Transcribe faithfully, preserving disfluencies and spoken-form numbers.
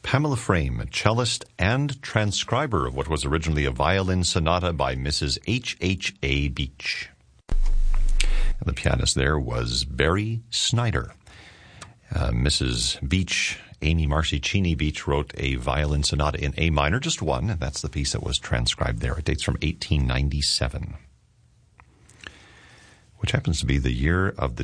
Pamela Frame, a cellist and transcriber of what was originally a violin sonata by Missus H H A Beach. And the pianist there was Barry Snyder. Uh, Missus Beach, Amy Marcy Cheney Beach, wrote a violin sonata in A minor, just one, and that's the piece that was transcribed there. It dates from eighteen ninety-seven, which happens to be the year of the